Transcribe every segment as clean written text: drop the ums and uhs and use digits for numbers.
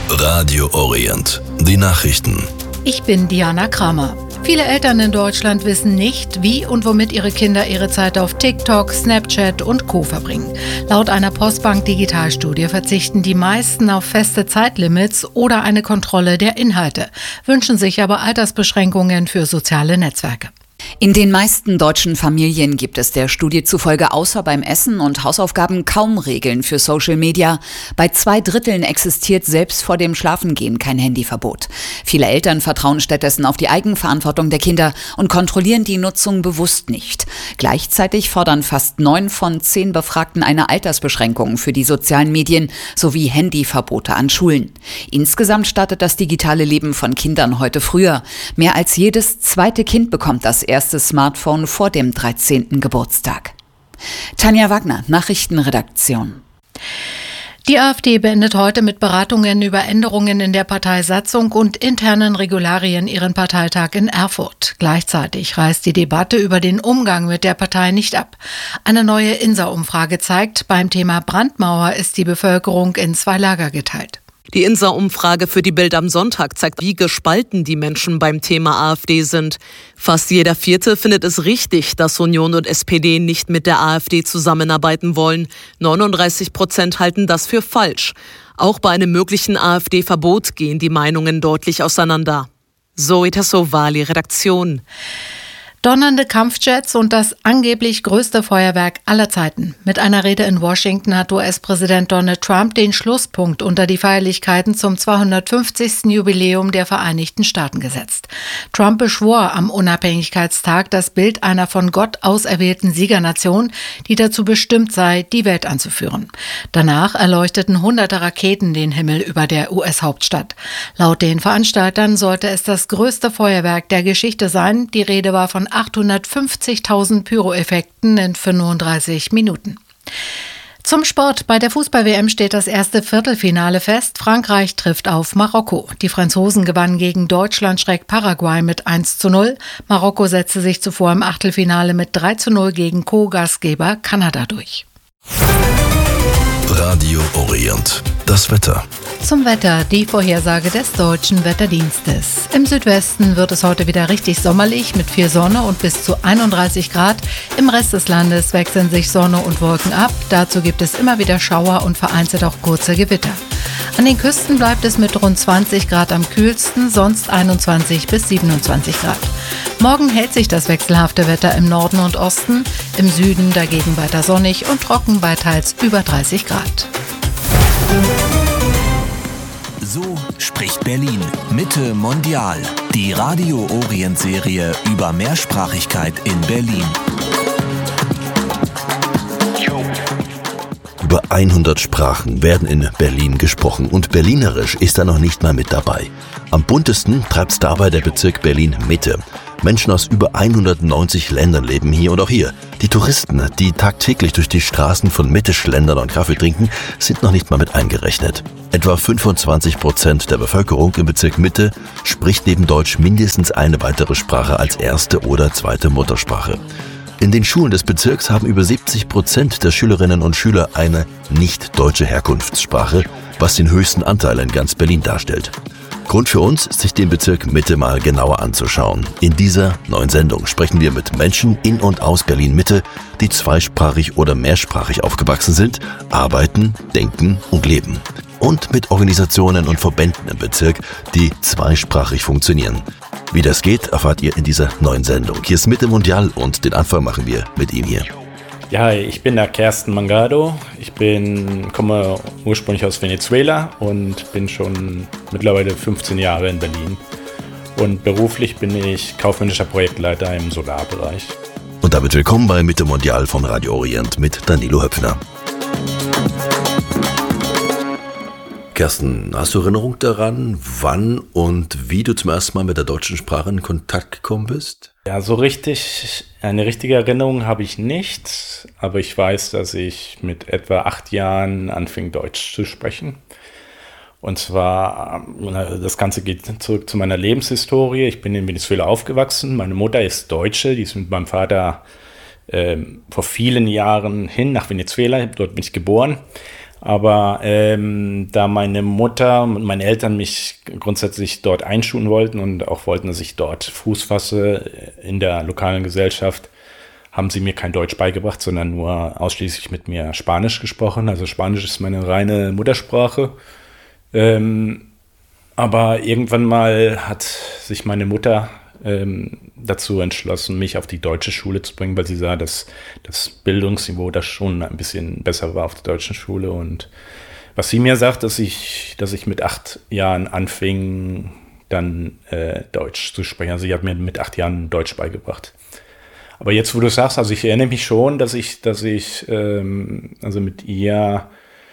Radio Orient. Die Nachrichten. Ich bin Diana Kramer. Viele Eltern in Deutschland wissen nicht, wie und womit ihre Kinder ihre Zeit auf TikTok, Snapchat und Co. verbringen. Laut einer Postbank Digitalstudie verzichten die meisten auf feste Zeitlimits oder eine Kontrolle der Inhalte, wünschen sich aber Altersbeschränkungen für soziale Netzwerke. In den meisten deutschen Familien gibt es der Studie zufolge außer beim Essen und Hausaufgaben kaum Regeln für Social Media. Bei 2/3 existiert selbst vor dem Schlafengehen kein Handyverbot. Viele Eltern vertrauen stattdessen auf die Eigenverantwortung der Kinder und kontrollieren die Nutzung bewusst nicht. Gleichzeitig fordern fast 9 von 10 Befragten eine Altersbeschränkung für die sozialen Medien sowie Handyverbote an Schulen. Insgesamt startet das digitale Leben von Kindern heute früher. Mehr als jedes zweite Kind bekommt das erste Smartphone vor dem 13. Geburtstag. Tanja Wagner, Nachrichtenredaktion. Die AfD beendet heute mit Beratungen über Änderungen in der Parteisatzung und internen Regularien ihren Parteitag in Erfurt. Gleichzeitig reißt die Debatte über den Umgang mit der Partei nicht ab. Eine neue INSA-Umfrage zeigt, beim Thema Brandmauer ist die Bevölkerung in 2 Lager geteilt. Die INSA-Umfrage für die Bild am Sonntag zeigt, wie gespalten die Menschen beim Thema AfD sind. Fast jeder Vierte findet es richtig, dass Union und SPD nicht mit der AfD zusammenarbeiten wollen. 39% halten das für falsch. Auch bei einem möglichen AfD-Verbot gehen die Meinungen deutlich auseinander. Zoe Tassovali, Redaktion. Donnernde Kampfjets und das angeblich größte Feuerwerk aller Zeiten. Mit einer Rede in Washington hat US-Präsident Donald Trump den Schlusspunkt unter die Feierlichkeiten zum 250. Jubiläum der Vereinigten Staaten gesetzt. Trump beschwor am Unabhängigkeitstag das Bild einer von Gott auserwählten Siegernation, die dazu bestimmt sei, die Welt anzuführen. Danach erleuchteten hunderte Raketen den Himmel über der US-Hauptstadt. Laut den Veranstaltern sollte es das größte Feuerwerk der Geschichte sein. Die Rede war von 850.000 Pyroeffekten in 35 Minuten. Zum Sport. Bei der Fußball-WM steht das erste Viertelfinale fest. Frankreich trifft auf Marokko. Die Franzosen gewannen gegen Deutschland-Paraguay mit 1:0. Marokko setzte sich zuvor im Achtelfinale mit 3:0 gegen Co-Gastgeber Kanada durch. Radio Orient. Das Wetter. Zum Wetter, die Vorhersage des Deutschen Wetterdienstes. Im Südwesten wird es heute wieder richtig sommerlich mit viel Sonne und bis zu 31 Grad. Im Rest des Landes wechseln sich Sonne und Wolken ab. Dazu gibt es immer wieder Schauer und vereinzelt auch kurze Gewitter. An den Küsten bleibt es mit rund 20 Grad am kühlsten, sonst 21 bis 27 Grad. Morgen hält sich das wechselhafte Wetter im Norden und Osten, im Süden dagegen weiter sonnig und trocken bei teils über 30 Grad. So spricht Berlin. Mitte mondial. Die Radio Orient Serie über Mehrsprachigkeit in Berlin. Über 100 Sprachen werden in Berlin gesprochen und Berlinerisch ist da noch nicht mal mit dabei. Am buntesten treibt's dabei der Bezirk Berlin-Mitte. Menschen aus über 190 Ländern leben hier und auch hier. Die Touristen, die tagtäglich durch die Straßen von Mitte schlendern und Kaffee trinken, sind noch nicht mal mit eingerechnet. Etwa 25% der Bevölkerung im Bezirk Mitte spricht neben Deutsch mindestens eine weitere Sprache als erste oder zweite Muttersprache. In den Schulen des Bezirks haben über 70% der Schülerinnen und Schüler eine nicht-deutsche Herkunftssprache, was den höchsten Anteil in ganz Berlin darstellt. Grund für uns, sich den Bezirk Mitte mal genauer anzuschauen. In dieser neuen Sendung sprechen wir mit Menschen in und aus Berlin-Mitte, die zweisprachig oder mehrsprachig aufgewachsen sind, arbeiten, denken und leben. Und mit Organisationen und Verbänden im Bezirk, die zweisprachig funktionieren. Wie das geht, erfahrt ihr in dieser neuen Sendung. Hier ist Mitte Mondial und den Anfang machen wir mit ihm hier. Ja, ich bin der Kersten Mangado. Ich komme ursprünglich aus Venezuela und bin schon mittlerweile 15 Jahre in Berlin. Und beruflich bin ich kaufmännischer Projektleiter im Solarbereich. Und damit willkommen bei Mitte Mondial von Radio Orient mit Danilo Höpfner. Kersten, hast du Erinnerung daran, wann und wie du zum ersten Mal mit der deutschen Sprache in Kontakt gekommen bist? Ja, so richtig, eine richtige Erinnerung habe ich nicht, aber ich weiß, dass ich mit etwa 8 Jahren anfing, Deutsch zu sprechen. Und zwar, das Ganze geht zurück zu meiner Lebenshistorie. Ich bin in Venezuela aufgewachsen. Meine Mutter ist Deutsche, die ist mit meinem Vater vor vielen Jahren hin nach Venezuela. Dort bin ich geboren. Aber da meine Mutter und meine Eltern mich grundsätzlich dort einschulen wollten und auch wollten, dass ich dort Fuß fasse in der lokalen Gesellschaft, haben sie mir kein Deutsch beigebracht, sondern nur ausschließlich mit mir Spanisch gesprochen. Also Spanisch ist meine reine Muttersprache. Aber irgendwann mal hat sich meine Mutter dazu entschlossen, mich auf die deutsche Schule zu bringen, weil sie sah, dass das Bildungsniveau da schon ein bisschen besser war auf der deutschen Schule. Und was sie mir sagt, dass ich mit 8 Jahren anfing, dann Deutsch zu sprechen. Also sie hat mir mit 8 Jahren Deutsch beigebracht. Aber jetzt, wo du sagst, also ich erinnere mich schon, dass ich also mit ihr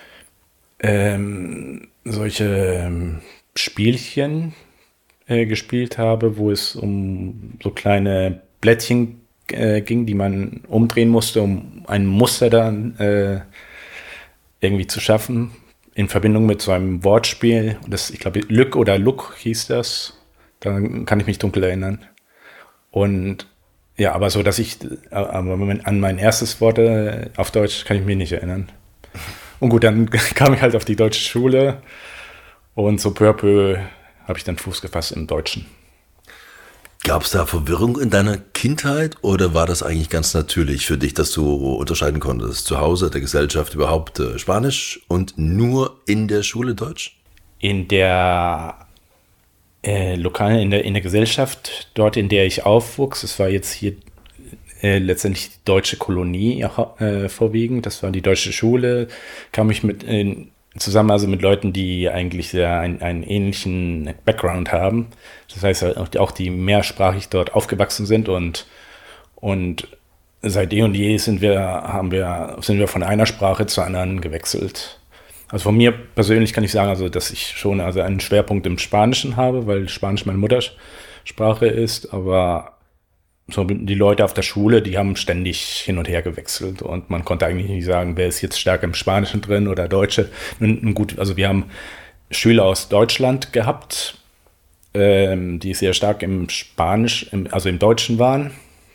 solche Spielchen gespielt habe, wo es um so kleine Blättchen ging, die man umdrehen musste, um ein Muster dann irgendwie zu schaffen, in Verbindung mit so einem Wortspiel. Das, ich glaube, Lück oder Luck hieß das. Da kann ich mich dunkel erinnern. Und ja, aber so, dass an mein erstes Wort auf Deutsch kann ich mich nicht erinnern. Und gut, dann kam ich halt auf die deutsche Schule und so peu à peu habe ich dann Fuß gefasst im Deutschen. Gab es da Verwirrung in deiner Kindheit oder war das eigentlich ganz natürlich für dich, dass du unterscheiden konntest? Zu Hause, der Gesellschaft überhaupt Spanisch und nur in der Schule Deutsch? In der lokalen, in der Gesellschaft, dort in der ich aufwuchs, es war jetzt hier letztendlich die deutsche Kolonie vorwiegend, das war die deutsche Schule, kam ich zusammen also mit Leuten, die eigentlich einen ähnlichen Background haben. Das heißt auch die mehrsprachig dort aufgewachsen sind und seit eh und je sind wir von einer Sprache zur anderen gewechselt. Also von mir persönlich kann ich sagen, also dass ich schon also einen Schwerpunkt im Spanischen habe, weil Spanisch meine Muttersprache ist, aber so die Leute auf der Schule, die haben ständig hin und her gewechselt und man konnte eigentlich nicht sagen, wer ist jetzt stärker im Spanischen drin oder Deutsche. Nun gut, also wir haben Schüler aus Deutschland gehabt, die sehr stark im Deutschen waren,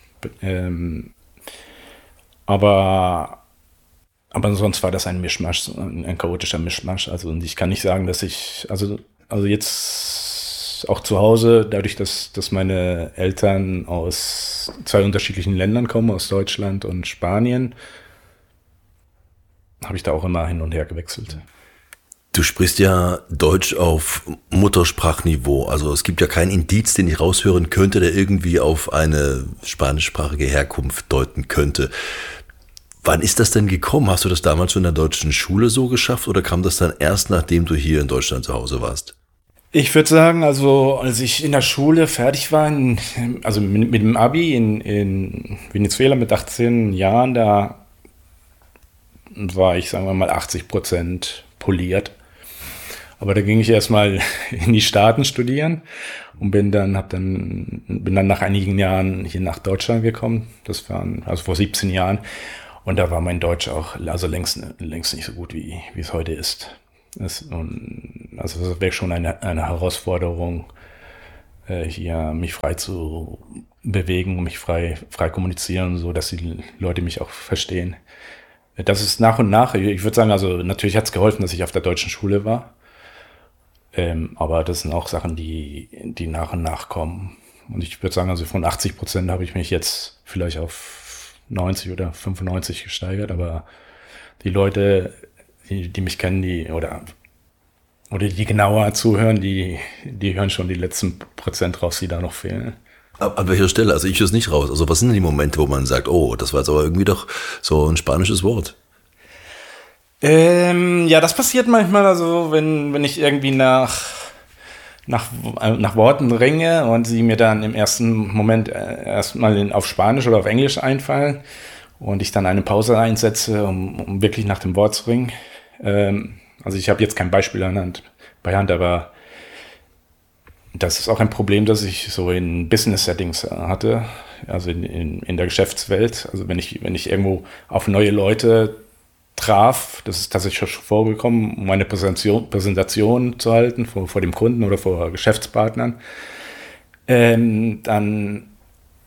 aber sonst war das ein Mischmasch, ein chaotischer Mischmasch. Also und ich kann nicht sagen, dass ich, also jetzt auch zu Hause, dadurch, dass meine Eltern aus 2 unterschiedlichen Ländern kommen, aus Deutschland und Spanien, habe ich da auch immer hin und her gewechselt. Du sprichst ja Deutsch auf Muttersprachniveau. Also es gibt ja keinen Indiz, den ich raushören könnte, der irgendwie auf eine spanischsprachige Herkunft deuten könnte. Wann ist das denn gekommen? Hast du das damals schon in der deutschen Schule so geschafft oder kam das dann erst, nachdem du hier in Deutschland zu Hause warst? Ich würde sagen, also als ich in der Schule fertig war, also mit dem Abi in Venezuela mit 18 Jahren, da war ich, sagen wir mal, 80% poliert. Aber da ging ich erstmal in die Staaten studieren und bin dann nach einigen Jahren hier nach Deutschland gekommen. Das waren also vor 17 Jahren. Und da war mein Deutsch auch also längst nicht so gut, wie es heute ist. Das wäre schon eine Herausforderung, hier mich frei zu bewegen und mich frei kommunizieren, so dass die Leute mich auch verstehen. Das ist nach und nach, ich würde sagen, also natürlich hat es geholfen, dass ich auf der deutschen Schule war. Aber das sind auch Sachen, die nach und nach kommen. Und ich würde sagen, also von 80% habe ich mich jetzt vielleicht auf 90 oder 95 gesteigert, aber die Leute, die mich kennen, oder die genauer zuhören, die hören schon die letzten Prozent raus, die da noch fehlen. An welcher Stelle? Also ich höre es nicht raus. Also was sind denn die Momente, wo man sagt, oh, das war jetzt aber irgendwie doch so ein spanisches Wort? Ja, das passiert manchmal, also wenn ich irgendwie nach Worten ringe und sie mir dann im ersten Moment erstmal auf Spanisch oder auf Englisch einfallen und ich dann eine Pause einsetze, um wirklich nach dem Wort zu ringen. Also ich habe jetzt kein Beispiel bei Hand, aber das ist auch ein Problem, das ich so in Business-Settings hatte, also in der Geschäftswelt. Also wenn ich irgendwo auf neue Leute traf, das ist tatsächlich schon vorgekommen, um eine Präsentation zu halten vor dem Kunden oder vor Geschäftspartnern, dann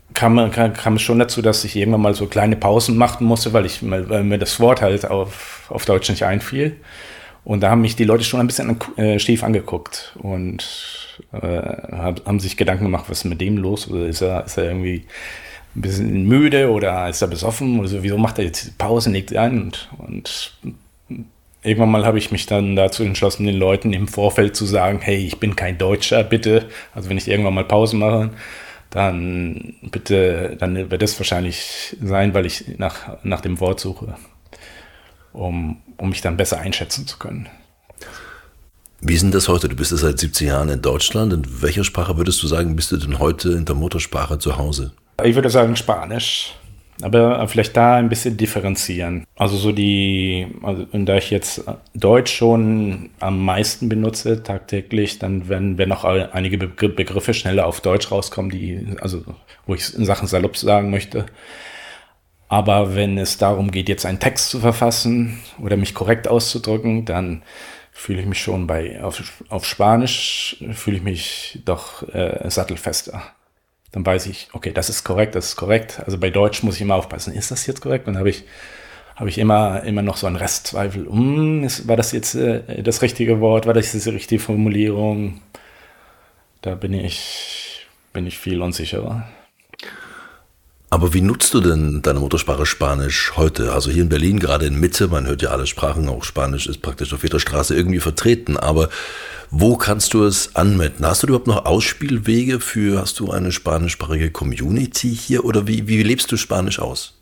kam es schon dazu, dass ich irgendwann mal so kleine Pausen machen musste, weil mir das Wort halt auf Deutsch nicht einfiel. Und da haben mich die Leute schon ein bisschen schief angeguckt und haben sich Gedanken gemacht, was ist mit dem los? Oder ist er irgendwie ein bisschen müde oder ist er besoffen? Oder so, wieso macht er jetzt Pausen, legt sie ein? Und irgendwann mal habe ich mich dann dazu entschlossen, den Leuten im Vorfeld zu sagen, hey, ich bin kein Deutscher, bitte. Also wenn ich irgendwann mal Pause mache, dann wird das wahrscheinlich sein, weil ich nach dem Wort suche, um mich dann besser einschätzen zu können. Wie ist denn das heute? Du bist ja seit 17 Jahren in Deutschland. In welcher Sprache würdest du sagen, bist du denn heute in der Muttersprache zu Hause? Ich würde sagen Spanisch, aber vielleicht da ein bisschen differenzieren. Also da ich jetzt Deutsch schon am meisten benutze tagtäglich, dann werden auch einige Begriffe schneller auf Deutsch rauskommen, wo ich in Sachen salopp sagen möchte. Aber wenn es darum geht, jetzt einen Text zu verfassen oder mich korrekt auszudrücken, dann fühle ich mich schon auf Spanisch fühle ich mich doch sattelfester. Dann weiß ich, okay, das ist korrekt. Also bei Deutsch muss ich immer aufpassen, ist das jetzt korrekt? Und habe ich immer noch so einen Restzweifel. War das jetzt das richtige Wort? War das jetzt die richtige Formulierung? Da bin ich viel unsicherer. Aber wie nutzt du denn deine Muttersprache Spanisch heute? Also hier in Berlin, gerade in Mitte, man hört ja alle Sprachen, auch Spanisch ist praktisch auf jeder Straße irgendwie vertreten. Aber wo kannst du es anwenden? Hast du überhaupt noch Ausspielwege hast du eine spanischsprachige Community hier oder wie lebst du Spanisch aus?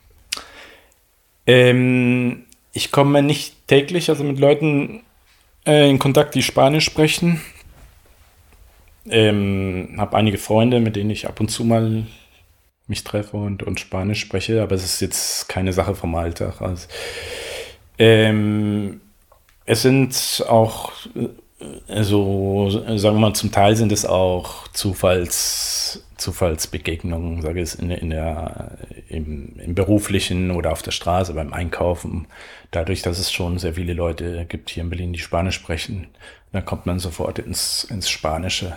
Ich komme nicht täglich mit Leuten in Kontakt, die Spanisch sprechen. Habe einige Freunde, mit denen ich ab und zu mal mich treffe und Spanisch spreche, aber es ist jetzt keine Sache vom Alltag. Also, es sind auch, sagen wir mal, zum Teil sind es auch Zufallsbegegnungen, sage ich es, im Beruflichen oder auf der Straße, beim Einkaufen. Dadurch, dass es schon sehr viele Leute gibt hier in Berlin, die Spanisch sprechen, dann kommt man sofort ins Spanische.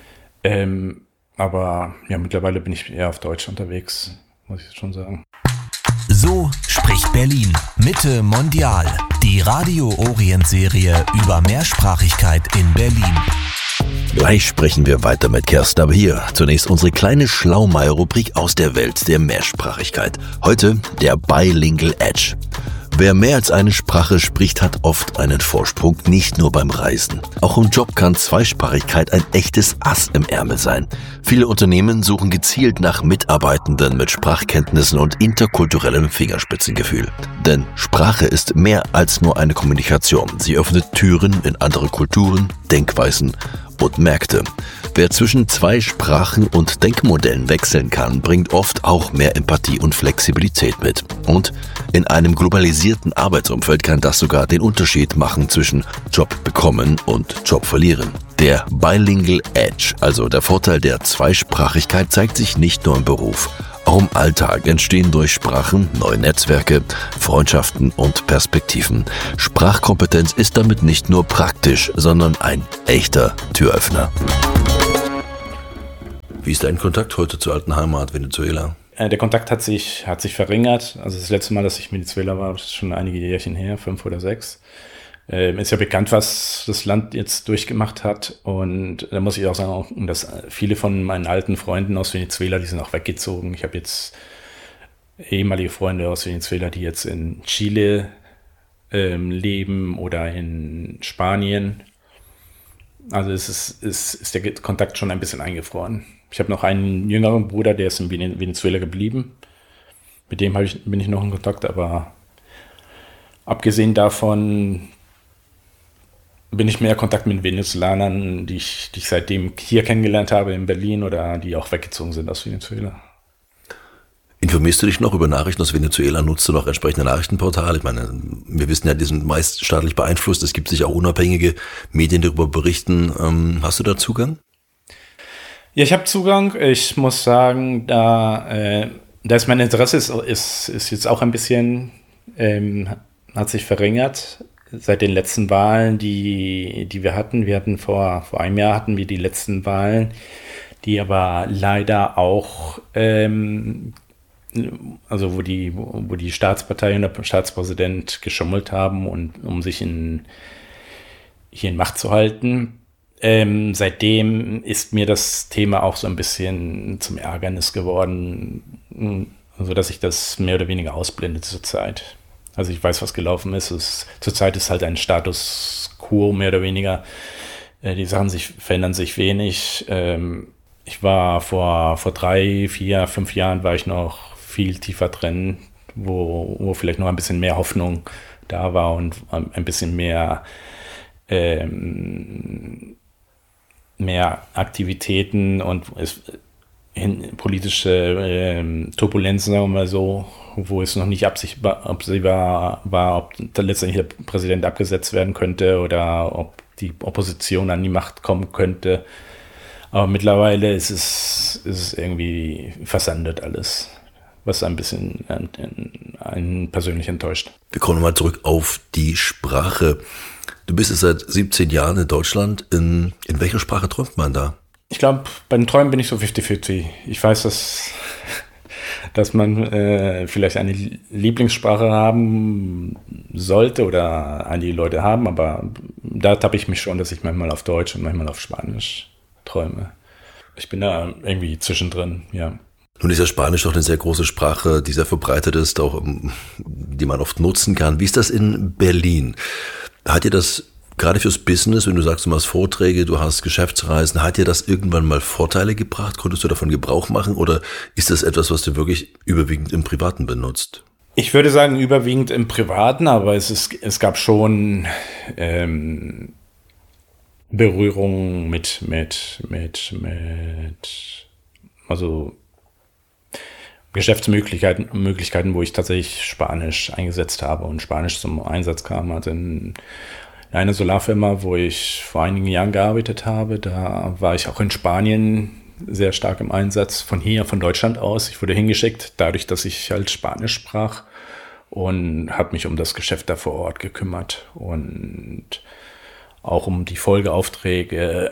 Aber ja, mittlerweile bin ich eher auf Deutsch unterwegs, muss ich schon sagen. So spricht Berlin. Mitte Mondial. Die Radio Orient-Serie über Mehrsprachigkeit in Berlin. Gleich sprechen wir weiter mit Kerstin, aber hier zunächst unsere kleine Schlaumeier-Rubrik aus der Welt der Mehrsprachigkeit. Heute der Bilingual Edge. Wer mehr als eine Sprache spricht, hat oft einen Vorsprung, nicht nur beim Reisen. Auch im Job kann Zweisprachigkeit ein echtes Ass im Ärmel sein. Viele Unternehmen suchen gezielt nach Mitarbeitenden mit Sprachkenntnissen und interkulturellem Fingerspitzengefühl. Denn Sprache ist mehr als nur eine Kommunikation. Sie öffnet Türen in andere Kulturen, Denkweisen und Märkte. Wer zwischen zwei Sprachen und Denkmodellen wechseln kann, bringt oft auch mehr Empathie und Flexibilität mit. Und in einem globalisierten Arbeitsumfeld kann das sogar den Unterschied machen zwischen Job bekommen und Job verlieren. Der Bilingual Edge, also der Vorteil der Zweisprachigkeit, zeigt sich nicht nur im Beruf. Auch im Alltag entstehen durch Sprachen neue Netzwerke, Freundschaften und Perspektiven. Sprachkompetenz ist damit nicht nur praktisch, sondern ein echter Türöffner. Wie ist dein Kontakt heute zur alten Heimat Venezuela? Der Kontakt hat sich verringert. Also das letzte Mal, dass ich in Venezuela war, ist schon einige Jährchen her, 5 oder 6. Ist ja bekannt, was das Land jetzt durchgemacht hat. Und da muss ich auch sagen, dass viele von meinen alten Freunden aus Venezuela, die sind auch weggezogen. Ich habe jetzt ehemalige Freunde aus Venezuela, die jetzt in Chile leben oder in Spanien. Also ist der Kontakt schon ein bisschen eingefroren. Ich habe noch einen jüngeren Bruder, der ist in Venezuela geblieben. Mit dem bin ich noch in Kontakt, aber abgesehen davon bin ich mehr in Kontakt mit Venezolanern, die ich seitdem hier kennengelernt habe in Berlin oder die auch weggezogen sind aus Venezuela. Informierst du dich noch über Nachrichten aus Venezuela? Nutzt du noch entsprechende Nachrichtenportale? Ich meine, wir wissen ja, die sind meist staatlich beeinflusst. Es gibt sicher auch unabhängige Medien, die darüber berichten. Hast du da Zugang? Ja, ich habe Zugang. Ich muss sagen, da ist mein Interesse ist jetzt auch ein bisschen, hat sich verringert. Seit den letzten Wahlen, die wir hatten. Vor einem Jahr hatten wir die letzten Wahlen, die aber leider auch, also wo die Staatspartei und der Staatspräsident geschummelt haben, und um sich hier in Macht zu halten. Seitdem ist mir das Thema auch so ein bisschen zum Ärgernis geworden, sodass ich das mehr oder weniger ausblende zurzeit. Also ich weiß, was gelaufen ist. Zurzeit ist halt ein Status quo, mehr oder weniger. Die Sachen verändern sich wenig. Ich war vor 3, 4, 5 Jahren war ich noch viel tiefer drin, wo vielleicht noch ein bisschen mehr Hoffnung da war und ein bisschen mehr Aktivitäten und politische Turbulenzen, sagen wir mal so, wo es noch nicht absehbar war, ob da letztendlich der Präsident abgesetzt werden könnte oder ob die Opposition an die Macht kommen könnte. Aber mittlerweile ist es irgendwie versandet alles, was ein bisschen einen persönlich enttäuscht. Wir kommen mal zurück auf die Sprache. Du bist jetzt seit 17 Jahren in Deutschland. In welcher Sprache träumt man da? Ich glaube, bei den Träumen bin ich so 50-50. Ich weiß, dass man vielleicht eine Lieblingssprache haben sollte oder einige Leute haben, aber da tappe ich mich schon, dass ich manchmal auf Deutsch und manchmal auf Spanisch träume. Ich bin da irgendwie zwischendrin, ja. Nun ist ja Spanisch doch eine sehr große Sprache, die sehr verbreitet ist, auch die man oft nutzen kann. Wie ist das in Berlin? Hat dir das gerade fürs Business, wenn du sagst, du machst Vorträge, du hast Geschäftsreisen, hat dir das irgendwann mal Vorteile gebracht? Konntest du davon Gebrauch machen oder ist das etwas, was du wirklich überwiegend im Privaten benutzt? Ich würde sagen, überwiegend im Privaten, aber es gab schon Berührungen mit also Geschäftsmöglichkeiten, wo ich tatsächlich Spanisch eingesetzt habe und Spanisch zum Einsatz kam. Also in einer Solarfirma, wo ich vor einigen Jahren gearbeitet habe, da war ich auch in Spanien sehr stark im Einsatz, von Deutschland aus. Ich wurde hingeschickt, dadurch, dass ich halt Spanisch sprach, und habe mich um das Geschäft da vor Ort gekümmert und auch um die Folgeaufträge,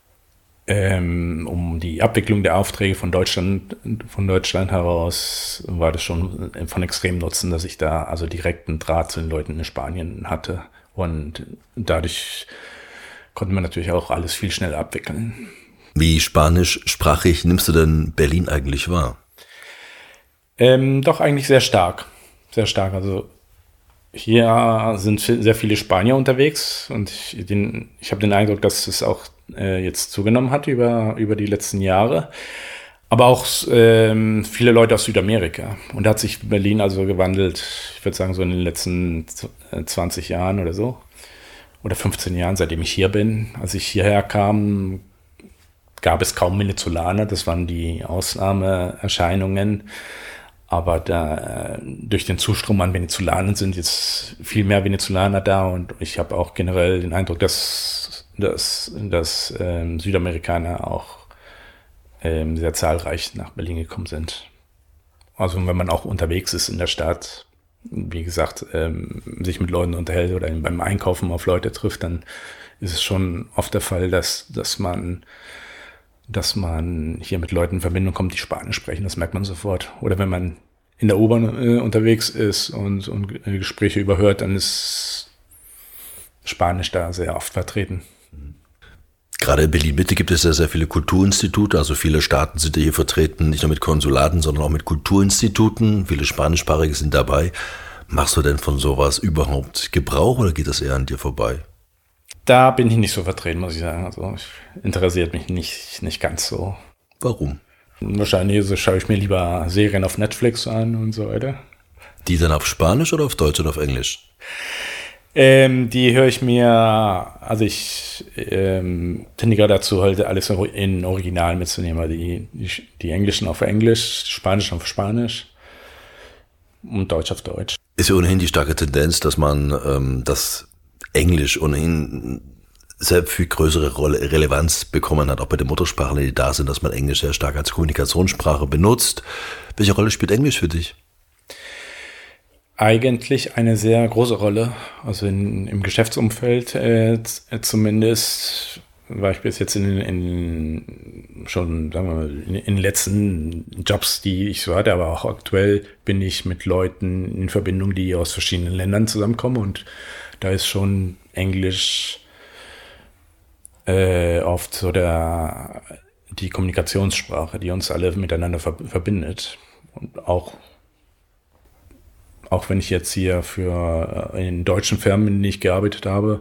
um die Abwicklung der Aufträge von Deutschland heraus war das schon von extremem Nutzen, dass ich da also direkten Draht zu den Leuten in Spanien hatte. Und dadurch konnte man natürlich auch alles viel schneller abwickeln. Wie spanischsprachig nimmst du denn Berlin eigentlich wahr? Doch eigentlich sehr stark. Sehr stark. Also hier sind sehr viele Spanier unterwegs und ich habe den Eindruck, dass es auch jetzt zugenommen hat über die letzten Jahre. Aber auch viele Leute aus Südamerika. Und da hat sich Berlin also gewandelt, ich würde sagen so in den letzten 20 Jahren oder so. Oder 15 Jahren, seitdem ich hier bin. Als ich hierher kam, gab es kaum Venezolaner. Das waren die Ausnahmeerscheinungen. Aber durch den Zustrom an Venezolanern sind jetzt viel mehr Venezolaner da. Und ich habe auch generell den Eindruck, dass Südamerikaner auch sehr zahlreich nach Berlin gekommen sind. Also wenn man auch unterwegs ist in der Stadt, wie gesagt, sich mit Leuten unterhält oder beim Einkaufen auf Leute trifft, dann ist es schon oft der Fall, dass man hier mit Leuten in Verbindung kommt, die Spanisch sprechen. Das merkt man sofort. Oder wenn man in der U-Bahn unterwegs ist und Gespräche überhört, dann ist Spanisch da sehr oft vertreten. Gerade in Berlin-Mitte gibt es ja sehr viele Kulturinstitute, also viele Staaten sind ja hier vertreten, nicht nur mit Konsulaten, sondern auch mit Kulturinstituten. Viele Spanischsprachige sind dabei. Machst du denn von sowas überhaupt Gebrauch oder geht das eher an dir vorbei? Da bin ich nicht so vertreten, muss ich sagen. Also interessiert mich nicht ganz so. Warum? Wahrscheinlich schaue ich mir lieber Serien auf Netflix an und so weiter. Die dann auf Spanisch oder auf Deutsch oder auf Englisch? Die höre ich mir, also ich tendiere dazu, halt alles in Original mitzunehmen, also die Englischen auf Englisch, Spanischen auf Spanisch und Deutsch auf Deutsch. Ist ja ohnehin die starke Tendenz, dass man das Englisch ohnehin sehr viel größere Relevanz bekommen hat, auch bei den Muttersprachlern, die da sind, dass man Englisch sehr stark als Kommunikationssprache benutzt. Welche Rolle spielt Englisch für dich? Eigentlich eine sehr große Rolle, also im Geschäftsumfeld zumindest, war ich bis jetzt schon, sagen wir mal, in den letzten Jobs, die ich so hatte, aber auch aktuell bin ich mit Leuten in Verbindung, die aus verschiedenen Ländern zusammenkommen, und da ist schon Englisch oft so die Kommunikationssprache, die uns alle miteinander verbindet. Und auch wenn ich jetzt hier in deutschen Firmen, in denen ich gearbeitet habe,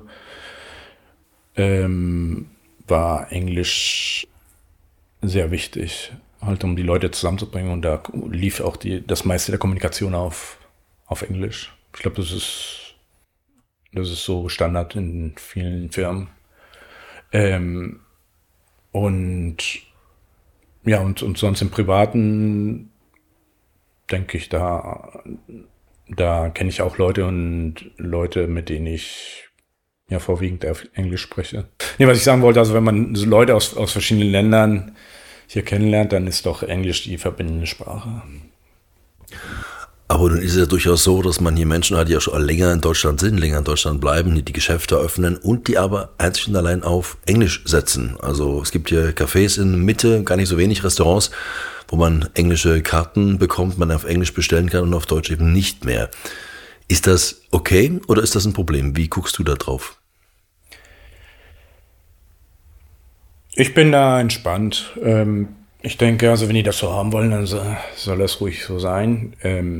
war Englisch sehr wichtig, halt um die Leute zusammenzubringen, und da lief auch das meiste der Kommunikation auf Englisch. Ich glaube, das ist so Standard in vielen Firmen. Und sonst im Privaten denke ich, da kenne ich auch Leute mit denen ich vorwiegend Englisch spreche. Nee, was ich sagen wollte, also wenn man so Leute aus verschiedenen Ländern hier kennenlernt, dann ist doch Englisch die verbindende Sprache. Aber nun ist es ja durchaus so, dass man hier Menschen hat, die ja schon länger in Deutschland sind, länger in Deutschland bleiben, die Geschäfte eröffnen und die aber einzig und allein auf Englisch setzen. Also es gibt hier Cafés in Mitte, gar nicht so wenig Restaurants, wo man englische Karten bekommt, man auf Englisch bestellen kann und auf Deutsch eben nicht mehr. Ist das okay oder ist das ein Problem? Wie guckst du da drauf? Ich bin da entspannt. Ich denke, also wenn die das so haben wollen, dann soll das ruhig so sein.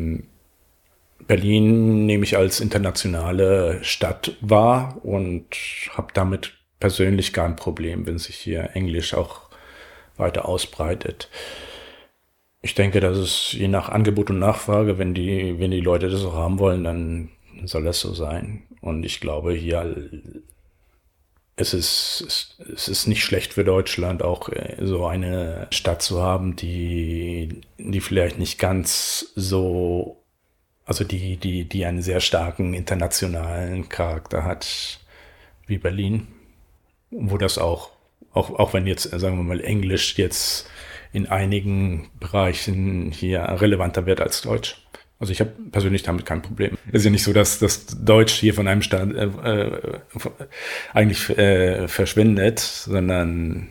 Berlin nehme ich als internationale Stadt wahr und habe damit persönlich gar ein Problem, wenn sich hier Englisch auch weiter ausbreitet. Ich denke, dass es je nach Angebot und Nachfrage, wenn die Leute das auch haben wollen, dann soll das so sein. Und ich glaube, hier es ist nicht schlecht für Deutschland, auch so eine Stadt zu haben, die vielleicht nicht ganz so, also die einen sehr starken internationalen Charakter hat wie Berlin, wo das auch wenn jetzt, sagen wir mal, Englisch jetzt in einigen Bereichen hier relevanter wird als Deutsch. Also ich habe persönlich damit kein Problem. Es ist ja nicht so, dass das Deutsch hier von einem Staat eigentlich verschwindet, sondern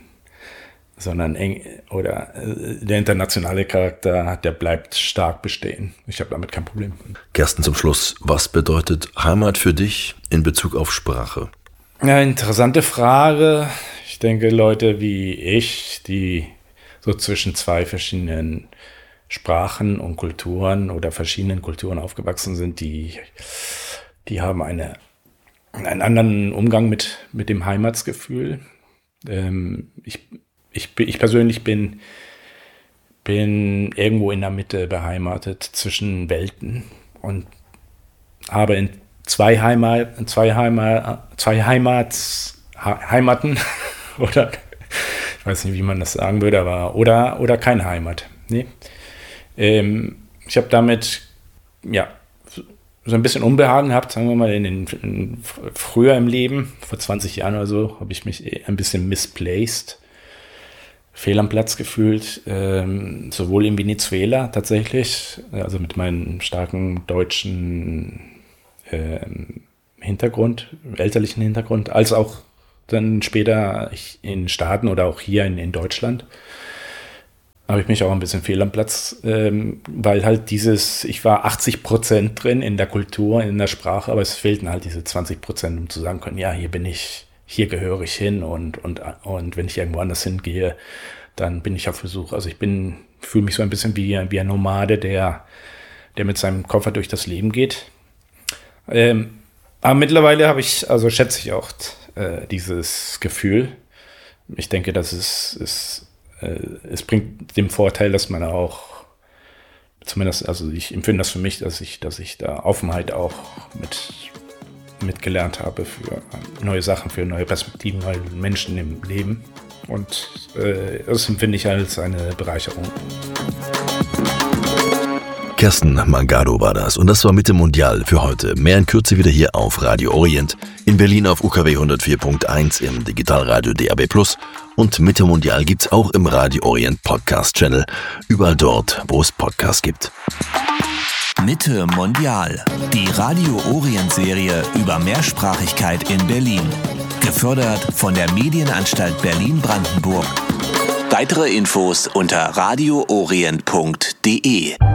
der internationale Charakter, der bleibt stark bestehen. Ich habe damit kein Problem. Kersten, zum Schluss, was bedeutet Heimat für dich in Bezug auf Sprache? Ja, interessante Frage. Ich denke, Leute wie ich, die so zwischen zwei verschiedenen Sprachen und Kulturen oder verschiedenen Kulturen aufgewachsen sind, die haben einen anderen Umgang mit dem Heimatsgefühl. Ich persönlich bin irgendwo in der Mitte beheimatet zwischen Welten und habe in zwei Heimaten oder ich weiß nicht, wie man das sagen würde, aber oder keine Heimat. Nee. Ich habe damit so ein bisschen Unbehagen gehabt, sagen wir mal, früher im Leben, vor 20 Jahren oder so, habe ich mich ein bisschen misplaced, fehl am Platz gefühlt, sowohl in Venezuela tatsächlich, also mit meinem starken deutschen Hintergrund, elterlichen Hintergrund, als auch dann später in Staaten oder auch hier in Deutschland. Habe ich mich auch ein bisschen fehl am Platz, weil halt ich war 80% drin in der Kultur, in der Sprache, aber es fehlten halt diese 20%, um zu sagen können, ja, hier bin ich, hier gehöre ich hin und wenn ich irgendwo anders hingehe, dann bin ich auf Besuch. Also fühle mich so ein bisschen wie ein Nomade, der mit seinem Koffer durch das Leben geht. Aber mittlerweile schätze ich auch dieses Gefühl. Ich denke, dass es bringt den Vorteil, dass man auch, zumindest, also ich empfinde das für mich, dass ich da Offenheit auch mitgelernt habe für neue Sachen, für neue Perspektiven, neue Menschen im Leben. Und das empfinde ich als eine Bereicherung. Kersten Mangado war das und das war Mitte Mondial für heute. Mehr in Kürze wieder hier auf Radio Orient, in Berlin auf UKW 104.1 im Digitalradio DAB+ und Mitte Mondial gibt's auch im Radio Orient Podcast Channel, überall dort, wo es Podcasts gibt. Mitte Mondial, die Radio Orient Serie über Mehrsprachigkeit in Berlin. Gefördert von der Medienanstalt Berlin-Brandenburg. Weitere Infos unter radioorient.de.